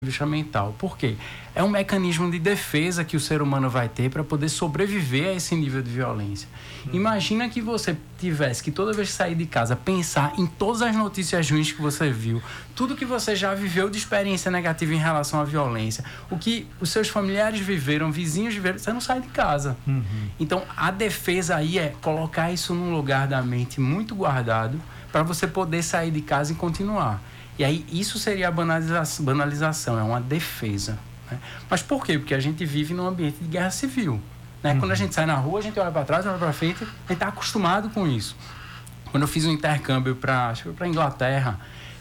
mental. Por quê? É um mecanismo de defesa que o ser humano vai ter para poder sobreviver a esse nível de violência. Imagina que você tivesse que toda vez que sair de casa pensar em todas as notícias ruins que você viu, tudo que você já viveu de experiência negativa em relação à violência, o que os seus familiares viveram, vizinhos viveram, você não sai de casa. Então, a defesa aí é colocar isso num lugar da mente muito guardado para você poder sair de casa e continuar. E aí, isso seria a banalização, é uma defesa. Né? Mas por quê? Porque a gente vive num ambiente de guerra civil. Né? Quando a gente sai na rua, a gente olha para trás, olha para frente, a gente está acostumado com isso. Quando eu fiz um intercâmbio para Inglaterra,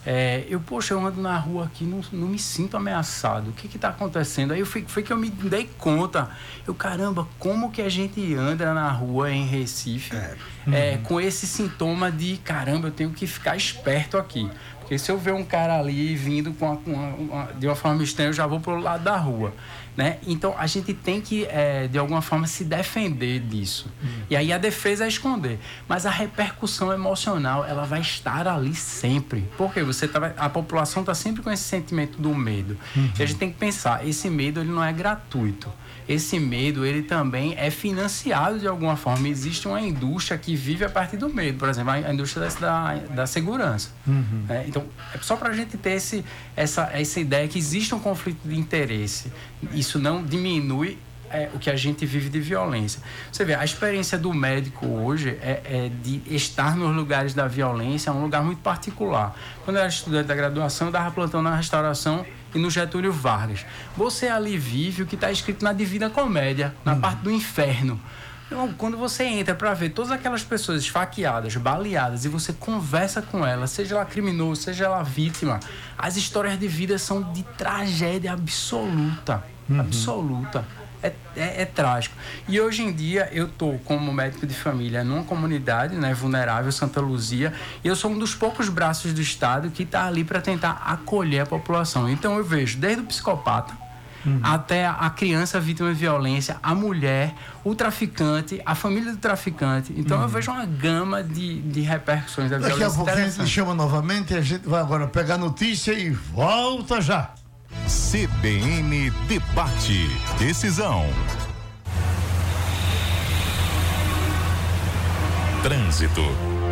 eu ando na rua aqui, não me sinto ameaçado. O que está acontecendo? Aí foi que eu me dei conta. Caramba, como que a gente anda na rua em Recife com esse sintoma de, caramba, eu tenho que ficar esperto aqui. Porque se eu ver um cara ali vindo de uma forma estranha, eu já vou pro lado da rua. Né? Então, a gente tem que, de alguma forma, se defender disso. E aí a defesa é esconder. Mas a repercussão emocional, ela vai estar ali sempre. Porque a população está sempre com esse sentimento do medo. E a gente tem que pensar, esse medo ele não é gratuito. Esse medo, ele também é financiado de alguma forma. Existe uma indústria que vive a partir do medo. Por exemplo, a indústria da segurança. Né? Então, é só para a gente ter essa ideia que existe um conflito de interesse. Isso não diminui o que a gente vive de violência. Você vê, a experiência do médico hoje de estar nos lugares da violência, é um lugar muito particular. Quando eu era estudante da graduação, eu dava plantão na Restauração e no Getúlio Vargas. Você ali vive o que está escrito na Divina Comédia, na parte do inferno. Então, quando você entra para ver todas aquelas pessoas esfaqueadas, baleadas, e você conversa com elas, seja ela criminoso, seja ela vítima, as histórias de vida são de tragédia absoluta. Absoluta. É trágico. E hoje em dia eu estou como médico de família numa comunidade, né, vulnerável, Santa Luzia, e eu sou um dos poucos braços do Estado que está ali para tentar acolher a população. Então eu vejo desde o psicopata até a criança vítima de violência, a mulher, o traficante, a família do traficante. Então eu vejo uma gama de repercussões da violência. Daqui a pouquinho a gente chama novamente e a gente vai agora pegar a notícia e volta já. CBN Debate. Decisão. Trânsito.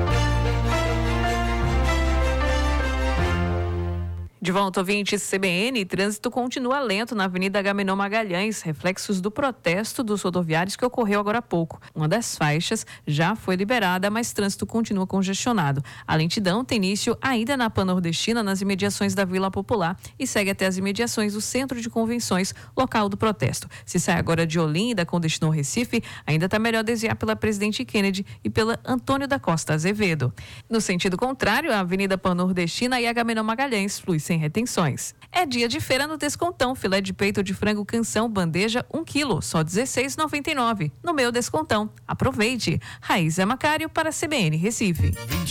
De volta, ouvintes CBN, trânsito continua lento na Avenida Agamenon Magalhães, reflexos do protesto dos rodoviários que ocorreu agora há pouco. Uma das faixas já foi liberada, mas trânsito continua congestionado. A lentidão tem início ainda na Pan-Nordestina, nas imediações da Vila Popular, e segue até as imediações do Centro de Convenções, local do protesto. Se sai agora de Olinda com destino ao Recife, ainda está melhor desviar pela Presidente Kennedy e pela Antônio da Costa Azevedo. No sentido contrário, a Avenida Pan-Nordestina e Agamenon Magalhães flui sem retenções. É dia de feira no Descontão. Filé de peito de frango canção, bandeja 1 kg, só R$16,99. No meu Descontão. Aproveite. Raíza Macário para CBN Recife.